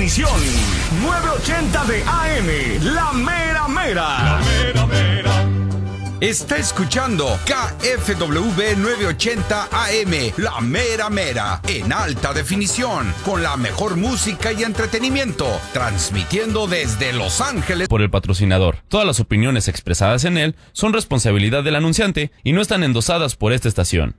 definición. 980 de AM, la mera mera. La mera mera. Está escuchando KFWB 980 AM, la mera mera, en alta definición, con la mejor música y entretenimiento, transmitiendo desde Los Ángeles. Por el patrocinador. Todas las opiniones expresadas en él son responsabilidad del anunciante y no están endosadas por esta estación.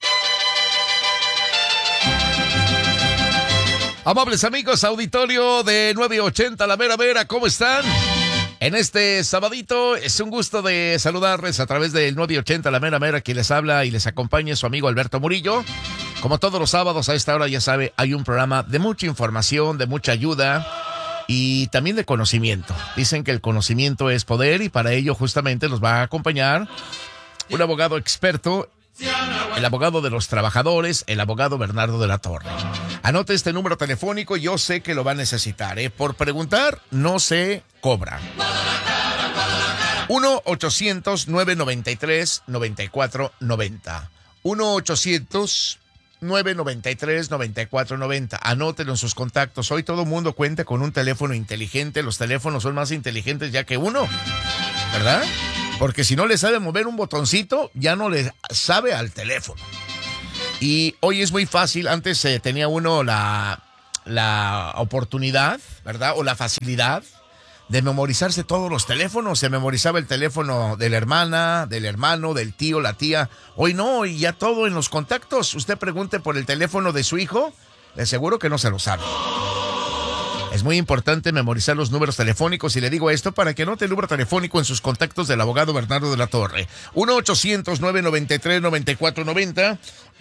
Amables amigos, auditorio de 980 La Mera Mera, ¿cómo están? En este sabadito es un gusto de saludarles a través del 980 La Mera Mera, quien les habla y les acompaña su amigo Alberto Murillo. Como todos los sábados a esta hora, ya sabe, hay un programa de mucha información, de mucha ayuda y también de conocimiento. Dicen que el conocimiento es poder y para ello justamente nos va a acompañar un abogado experto, el abogado de los trabajadores, el abogado Bernardo de la Torre. Anote este número telefónico, yo sé que lo va a necesitar, ¿eh? Por preguntar, no se cobra. 1-800-993-9490. 1-800-993-9490. Anótelo en sus contactos. Hoy todo el mundo cuenta con un teléfono inteligente. Los teléfonos son más inteligentes ya que uno, ¿verdad? Porque si no le sabe mover un botoncito, ya no le sabe al teléfono. Y hoy es muy fácil. Antes tenía uno la oportunidad, ¿verdad? O la facilidad de memorizarse todos los teléfonos. Se memorizaba el teléfono de la hermana, del hermano, del tío, la tía. Hoy no, y ya todo en los contactos. Usted pregunte por el teléfono de su hijo, le aseguro que no se lo sabe. Es muy importante memorizar los números telefónicos y le digo esto para que anote el número telefónico en sus contactos del abogado Bernardo de la Torre. 1-800-993-9490.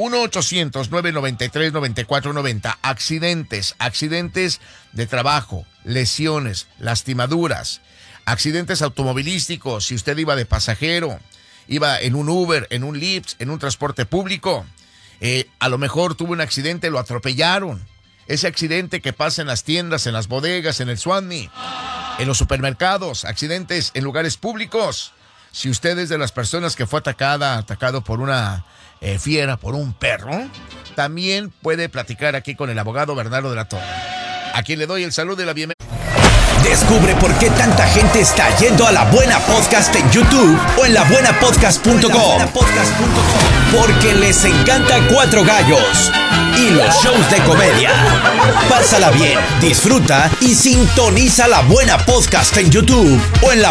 1-800-993-9490. Accidentes de trabajo, lesiones, lastimaduras, accidentes automovilísticos. Si usted iba de pasajero, iba en un Uber, en un Lyft, en un transporte público, a lo mejor tuvo un accidente, lo atropellaron. Ese accidente que pasa en las tiendas, en las bodegas, en el Swami, en los supermercados, accidentes en lugares públicos. Si usted es de las personas que fue atacado por una fiera, por un perro, también puede platicar aquí con el abogado Bernardo de la Torre, a quien le doy el saludo y la bienvenida. Descubre por qué tanta gente está yendo a La Buena Podcast en YouTube o en labuenapodcast.com. Porque les encanta Cuatro Gallos y los shows de comedia. Pásala bien, disfruta y sintoniza La Buena Podcast en YouTube o en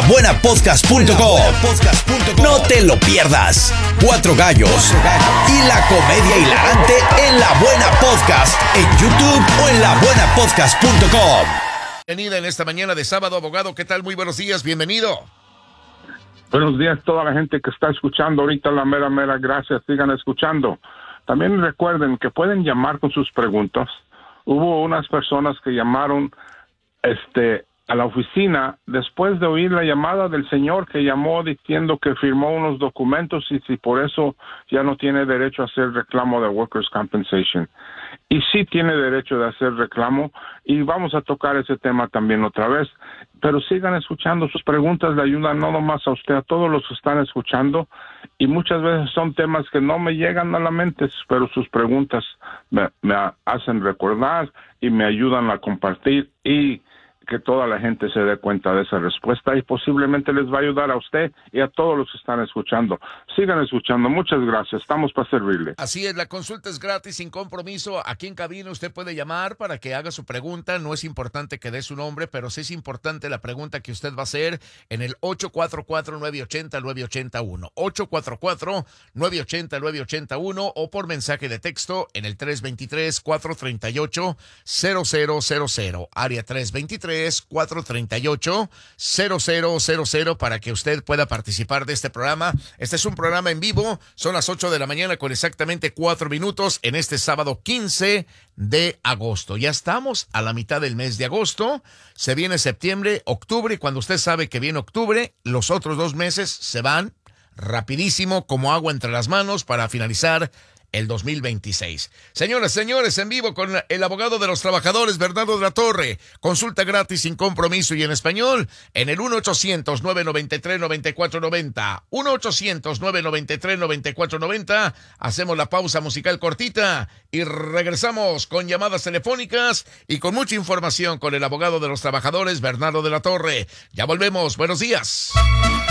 labuenapodcast.com. No te lo pierdas. Cuatro Gallos y la comedia hilarante en La Buena Podcast en YouTube o en labuenapodcast.com. Bienvenida en esta mañana de sábado, abogado. ¿Qué tal? Muy buenos días, bienvenido. Buenos días a toda la gente que está escuchando ahorita La Mera Mera. Gracias, sigan escuchando. También recuerden que pueden llamar con sus preguntas. Hubo unas personas que llamaron a la oficina después de oír la llamada del señor que llamó diciendo que firmó unos documentos y si por eso ya no tiene derecho a hacer reclamo de Workers' Compensation. Y sí tiene derecho de hacer reclamo y vamos a tocar ese tema también otra vez. Pero sigan escuchando, sus preguntas le ayudan no nomás a usted, a todos los que están escuchando y muchas veces son temas que no me llegan a la mente, pero sus preguntas me hacen recordar y me ayudan a compartir y que toda la gente se dé cuenta de esa respuesta y posiblemente les va a ayudar a usted y a todos los que están escuchando. Sigan escuchando. Muchas gracias. Estamos para servirle. Así es, la consulta es gratis, sin compromiso. Aquí en cabina usted puede llamar para que haga su pregunta. No es importante que dé su nombre, pero sí es importante la pregunta que usted va a hacer en el 844-980-9881. 844-980-9881 o por mensaje de texto en el 323-438-0000. Área 323-438-0000 para que usted pueda participar de este programa. Este es un programa en vivo. Son las 8 de la mañana con exactamente 4 minutos en este sábado 15 de agosto. Ya estamos a la mitad del mes de agosto. Se viene septiembre, octubre. Cuando usted sabe que viene octubre, los otros 2 meses se van rapidísimo como agua entre las manos para finalizar el 2026. Señoras, señores, en vivo con el abogado de los trabajadores, Bernardo de la Torre. Consulta gratis, sin compromiso y en español en el 1-800-993-9490. 1-800-993-9490. Hacemos la pausa musical cortita y regresamos con llamadas telefónicas y con mucha información con el abogado de los trabajadores, Bernardo de la Torre. Ya volvemos. Buenos días.